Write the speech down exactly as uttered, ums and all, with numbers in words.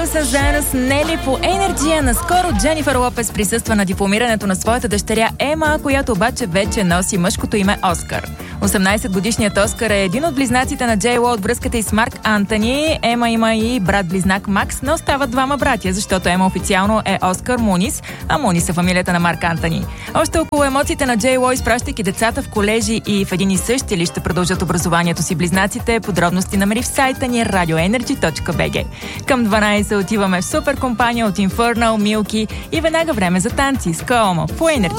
Съм заедно с Нели по Енерджия. Наскоро Дженифър Лопес присъства на дипломирането на своята дъщеря Ема, която обаче вече носи мъжкото име Оскар. осемнайсетгодишният Оскар е един от близнаците на Джей Ло от връзката и с Марк Антони. Ема има и брат-близнак Макс, но стават двама братя, защото Ема официално е Оскар Мунис, а Мунис е фамилията на Марк Антони. Още около емоциите на Джей Ло, изпращайки децата в колежи и в един и същи ли ще продължат образованието си близнаците, подробности намери в сайта ни радио енерджи точка би джи. Към дванайсет отиваме в супер компания от Infernal, Milky и веднага време за танци с Каомо по Енерджи.